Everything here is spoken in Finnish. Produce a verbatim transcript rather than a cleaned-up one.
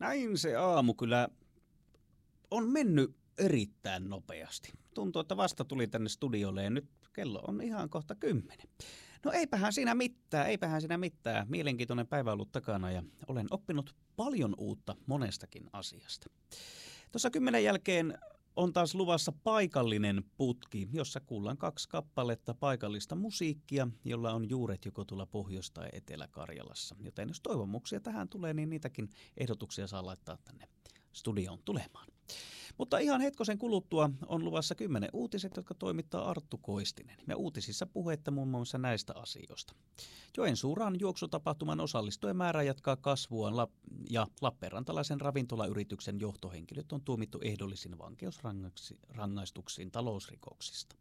Näin se aamu kyllä on mennyt erittäin nopeasti. Tuntuu, että vasta tuli tänne studiolle ja nyt kello on ihan kohta kymmenen. No eipähän siinä mitään, eipähän siinä mitään. Mielenkiintoinen päivä ollut takana ja olen oppinut paljon uutta monestakin asiasta. Tuossa kymmenen jälkeen on taas luvassa paikallinen putki, jossa kuullaan kaksi kappaletta paikallista musiikkia, jolla on juuret joko tuolla Pohjois- tai Etelä-Karjalassa. Joten jos toivomuksia tähän tulee, niin niitäkin ehdotuksia saa laittaa tänne studioon tulemaan. Mutta ihan hetkosen kuluttua on luvassa kymmenen uutiset, jotka toimittaa Arttu Koistinen. Ja uutisissa puhetta muun muassa näistä asioista. Joensuun juoksutapahtuman osallistujien määrä jatkaa kasvuaan ja Lappeenrantalaisen ravintolayrityksen johtohenkilöt on tuomittu ehdollisin vankeusrangaistuksiin talousrikoksista.